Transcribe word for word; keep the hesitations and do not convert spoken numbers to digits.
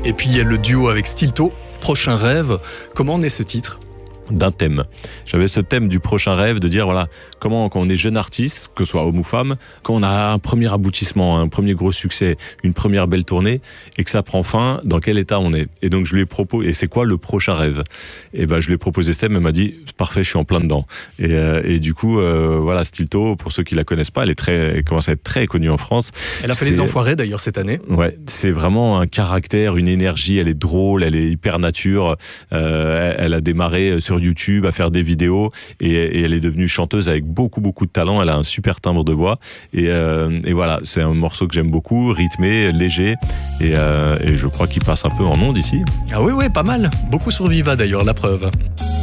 Et puis il y a le duo avec Stilto, Prochain rêve. Comment naît ce titre ? D'un thème. J'avais ce thème du prochain rêve, de dire voilà, comment quand on est jeune artiste, que ce soit homme ou femme, quand on a un premier aboutissement, un premier gros succès, une première belle tournée, et que ça prend fin, dans quel état on est. Et donc je lui ai proposé, et c'est quoi le prochain rêve ? Et ben je lui ai proposé ce thème, elle m'a dit parfait, je suis en plein dedans. Et, euh, et du coup, euh, voilà, Stilto, pour ceux qui la connaissent pas, elle est très, elle commence à être très connue en France. Elle a fait c'est... Les Enfoirés d'ailleurs cette année. Ouais, c'est vraiment un caractère, une énergie. Elle est drôle, elle est hyper nature. Euh, elle a démarré sur YouTube à faire des vidéos et, et elle est devenue chanteuse avec beaucoup beaucoup de talent. Elle a un super timbre de voix et, euh, et voilà, c'est un morceau que j'aime beaucoup, rythmé, léger et, euh, et je crois qu'il passe un peu en ondes ici. Ah oui oui, pas mal. Beaucoup sur Viva d'ailleurs, la preuve.